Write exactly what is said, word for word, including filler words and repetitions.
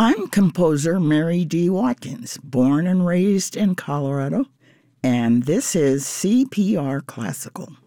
I'm composer Mary D. Watkins, born and raised in Colorado, and this is C P R Classical.